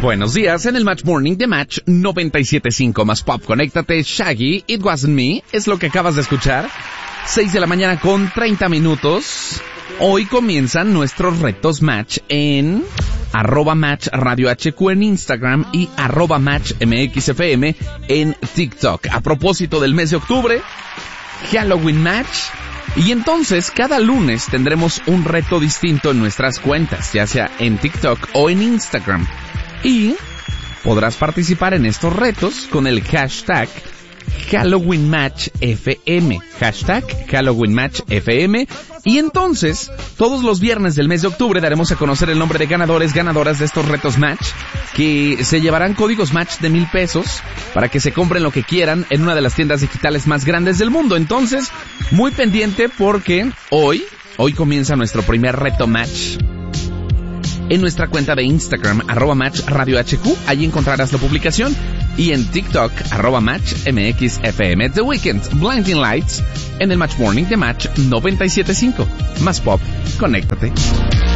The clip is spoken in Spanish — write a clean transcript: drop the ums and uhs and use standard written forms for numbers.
Buenos días en el Match Morning de Match 97.5 más Pop. Conéctate, Shaggy, It Wasn't Me, es lo que acabas de escuchar. 6 de la mañana con 30 minutos. Hoy comienzan nuestros retos Match en @Match Radio HQ en Instagram y @Match MXFM en TikTok. A propósito del mes de octubre, Halloween Match. Y entonces, cada lunes tendremos un reto distinto en nuestras cuentas, ya sea en TikTok o en Instagram. Y podrás participar en estos retos con el hashtag Halloween Match FM. Hashtag Halloween Match FM. Y entonces, todos los viernes del mes de octubre daremos a conocer el nombre de ganadores, ganadoras de estos retos Match, que se llevarán códigos Match de 1,000 pesos para que se compren lo que quieran en una de las tiendas digitales más grandes del mundo. Entonces, muy pendiente porque hoy comienza nuestro primer reto Match. En nuestra cuenta de Instagram, @Match Radio HQ, allí encontrarás la publicación. Y en TikTok, @Match MXFM. The Weeknd, Blinding Lights, en el Match Morning de Match 97.5. Más Pop, conéctate.